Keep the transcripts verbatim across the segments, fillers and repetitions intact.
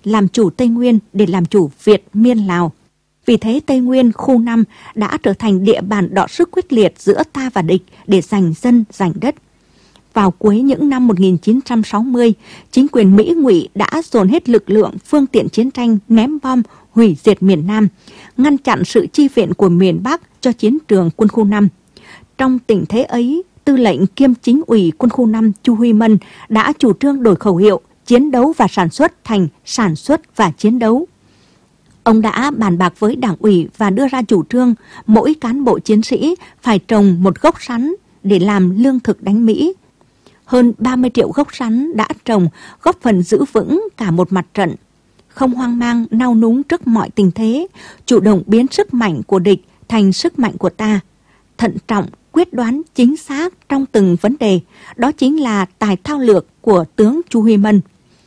làm chủ Tây Nguyên để làm chủ Việt Miên Lào. Vì thế Tây Nguyên khu năm đã trở thành địa bàn đọ sức quyết liệt giữa ta và địch để giành dân giành đất. Vào cuối những năm một nghìn chín trăm sáu mươi, chính quyền Mỹ Ngụy đã dồn hết lực lượng, phương tiện chiến tranh ném bom hủy diệt miền Nam, ngăn chặn sự chi viện của miền Bắc cho chiến trường quân khu năm. Trong tình thế ấy, tư lệnh kiêm chính ủy quân khu năm Chu Huy Mân đã chủ trương đổi khẩu hiệu chiến đấu và sản xuất thành sản xuất và chiến đấu. Ông đã bàn bạc với đảng ủy và đưa ra chủ trương mỗi cán bộ chiến sĩ phải trồng một gốc sắn để làm lương thực đánh Mỹ. Hơn ba mươi triệu gốc sắn đã trồng, góp phần giữ vững cả một mặt trận. Không hoang mang, nao núng trước mọi tình thế, chủ động biến sức mạnh của địch thành sức mạnh của ta. Thận trọng, quyết đoán, chính xác trong từng vấn đề, đó chính là tài thao lược của tướng Chu Huy Mân.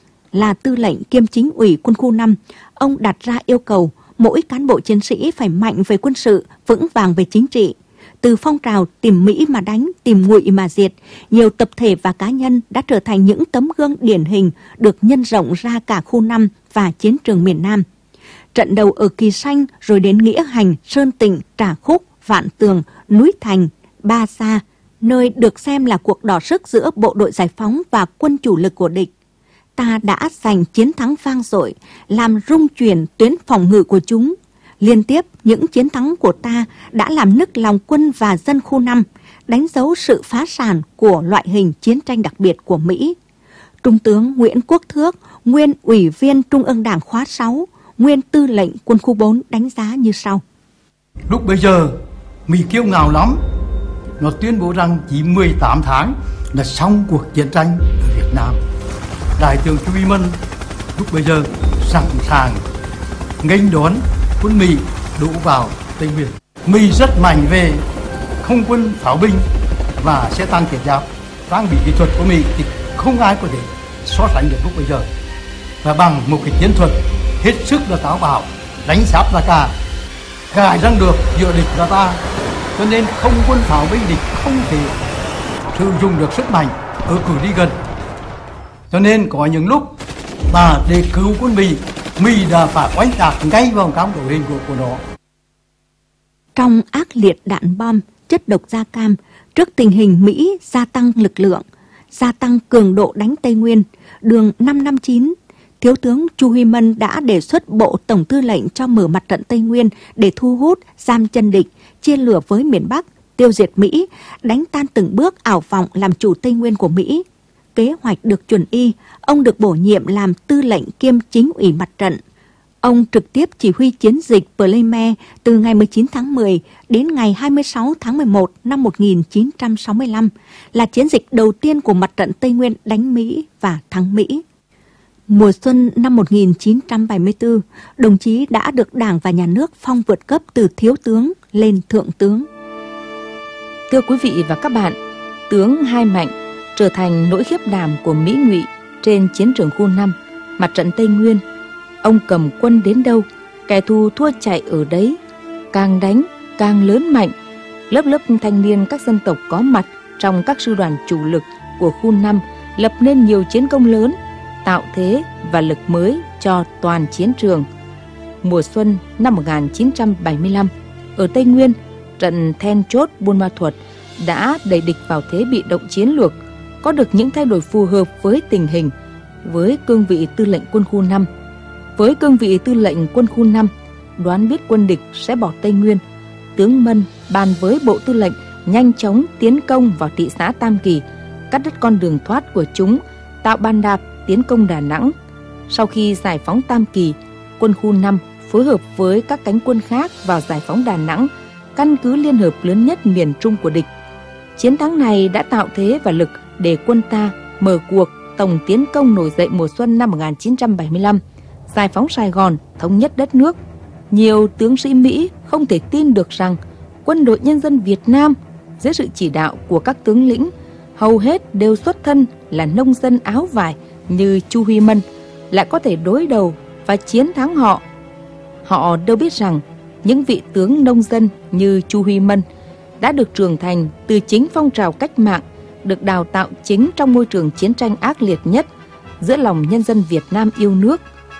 Là tư lệnh kiêm chính ủy quân khu năm, ông đặt ra yêu cầu mỗi cán bộ chiến sĩ phải mạnh về quân sự, vững vàng về chính trị. Từ phong trào tìm Mỹ mà đánh, tìm Ngụy mà diệt, nhiều tập thể và cá nhân đã trở thành những tấm gương điển hình được nhân rộng ra cả khu năm và chiến trường miền Nam. Trận đầu ở Kỳ Xanh rồi đến Nghĩa Hành, Sơn Tịnh, Trà Khúc, Vạn Tường, Núi Thành, Ba Sa, nơi được xem là cuộc đọ sức giữa bộ đội giải phóng và quân chủ lực của địch. Ta đã giành chiến thắng vang dội, làm rung chuyển tuyến phòng ngự của chúng. Liên tiếp, những chiến thắng của ta đã làm nức lòng quân và dân khu năm, đánh dấu sự phá sản của loại hình chiến tranh đặc biệt của Mỹ. Trung tướng Nguyễn Quốc Thước, nguyên Ủy viên Trung ương Đảng khóa sáu, nguyên tư lệnh quân khu bốn đánh giá như sau. Lúc bây giờ, Mỹ kiêu ngạo lắm. Nó tuyên bố rằng chỉ mười tám tháng là xong cuộc chiến tranh ở Việt Nam. Đại tướng Chu Huy Mân lúc bây giờ sẵn sàng nghênh đón quân Mỹ đổ vào Tây Nguyên. Mỹ rất mạnh về không quân, pháo binh và xe tăng thiết giáp. Trang bị kỹ thuật của Mỹ thì không ai có thể so sánh được lúc bây giờ. Và bằng một cái chiến thuật hết sức là táo bạo, đánh sáp là cả, gài răng được giữa địch và ta. Cho nên không quân, pháo binh địch không thể sử dụng được sức mạnh ở cự ly gần. Cho nên có những lúc mà để cứu quân Mỹ, Mỹ đã phải oanh tạc ngay vào trong đội hình của, của nó. Trong ác liệt đạn bom, chất độc da cam, trước tình hình Mỹ gia tăng lực lượng, gia tăng cường độ đánh Tây Nguyên, đường năm năm chín, Thiếu tướng Chu Huy Mân đã đề xuất Bộ Tổng Tư lệnh cho mở mặt trận Tây Nguyên để thu hút, giam chân địch, chia lửa với miền Bắc, tiêu diệt Mỹ, đánh tan từng bước ảo vọng làm chủ Tây Nguyên của Mỹ. Kế hoạch được chuẩn y, ông được bổ nhiệm làm tư lệnh kiêm chính ủy mặt trận. Ông trực tiếp chỉ huy chiến dịch Pleimer từ ngày mười chín tháng mười đến ngày hai mươi sáu tháng mười một năm một nghìn chín trăm sáu mươi lăm, là chiến dịch đầu tiên của mặt trận Tây Nguyên đánh Mỹ và thắng Mỹ. Mùa xuân năm một nghìn chín trăm bảy mươi tư, đồng chí đã được Đảng và Nhà nước phong vượt cấp từ thiếu tướng lên thượng tướng. Thưa quý vị và các bạn, tướng Hai Mạnh trở thành nỗi khiếp đảm của Mỹ Ngụy trên chiến trường khu năm, mặt trận Tây Nguyên. Ông cầm quân đến đâu, kẻ thù thua chạy ở đấy, càng đánh càng lớn mạnh. Lớp lớp thanh niên các dân tộc có mặt trong các sư đoàn chủ lực của khu năm lập nên nhiều chiến công lớn, tạo thế và lực mới cho toàn chiến trường. Mùa xuân năm một nghìn chín trăm bảy mươi lăm, ở Tây Nguyên, trận then chốt Buôn Ma Thuột đã đẩy địch vào thế bị động chiến lược, có được những thay đổi phù hợp với tình hình. Với cương vị tư lệnh quân khu năm, với cương vị tư lệnh quân khu năm, đoán biết quân địch sẽ bỏ Tây Nguyên, tướng Mân bàn với Bộ Tư lệnh nhanh chóng tiến công vào thị xã Tam Kỳ, cắt đứt con đường thoát của chúng, tạo bàn đạp tiến công Đà Nẵng. Sau khi giải phóng Tam Kỳ, quân khu năm phối hợp với các cánh quân khác vào giải phóng Đà Nẵng, căn cứ liên hợp lớn nhất miền Trung của địch. Chiến thắng này đã tạo thế và lực để quân ta mở cuộc tổng tiến công nổi dậy mùa xuân năm một nghìn chín trăm bảy mươi lăm, giải phóng Sài Gòn, thống nhất đất nước. Nhiều tướng sĩ Mỹ không thể tin được rằng quân đội nhân dân Việt Nam dưới sự chỉ đạo của các tướng lĩnh hầu hết đều xuất thân là nông dân áo vải như Chu Huy Mân lại có thể đối đầu và chiến thắng họ. Họ đâu biết rằng những vị tướng nông dân như Chu Huy Mân đã được trưởng thành từ chính phong trào cách mạng, được đào tạo chính trong môi trường chiến tranh ác liệt nhất giữa lòng nhân dân Việt Nam yêu nước.